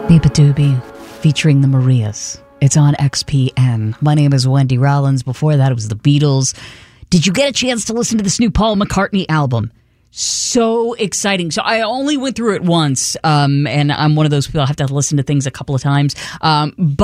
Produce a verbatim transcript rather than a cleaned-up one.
Beepa Doobie, featuring the Marias. It's on X P N. My name is Wendy Rollins. Before that, it was the Beatles. Did you get a chance to listen to this new Paul McCartney album? So exciting. So I only went through it once, um, and I'm one of those people I have to listen to things a couple of times. Um, but